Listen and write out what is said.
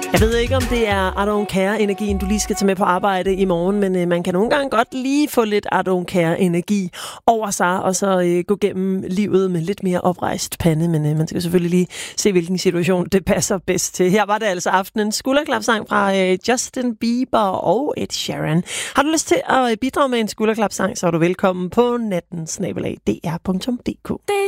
Jeg ved ikke, om det er I don't care-energien, du lige skal tage med på arbejde i morgen, men man kan nogle gange godt lige få lidt I don't care-energi over sig, og så gå gennem livet med lidt mere oprejst pande, men man skal selvfølgelig lige se, hvilken situation det passer bedst til. Her var det altså aftenens skulderklapsang fra Justin Bieber og Ed Sheeran. Har du lyst til at bidrage med en skulderklapsang, så er du velkommen på natten@dr.dk. They